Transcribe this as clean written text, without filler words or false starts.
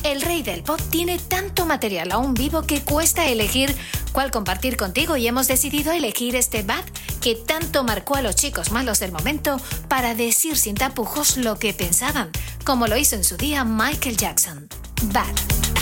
El rey del pop tiene tanto material aún vivo que cuesta elegir cuál compartir contigo y hemos decidido elegir este Bad que tanto marcó a los chicos malos del momento para decir sin tapujos lo que pensaban, como lo hizo en su día Michael Jackson. Bad.